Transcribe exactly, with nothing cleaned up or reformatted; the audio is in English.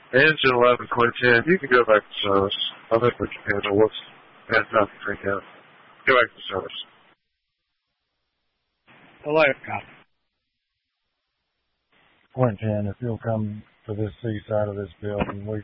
Engine eleven, Quintin, you can go back to service. I think we can handle what's that's not to freak out. Go back to service. Hello, copy. Quintin, if you'll come to this C side of this building, we